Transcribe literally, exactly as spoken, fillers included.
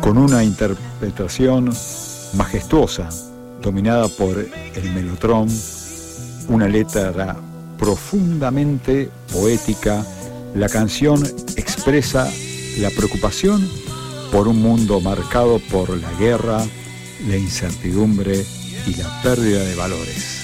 con una interpretación majestuosa, dominada por el melotron, una letra profundamente poética. La canción expresa la preocupación por un mundo marcado por la guerra, la incertidumbre y la pérdida de valores.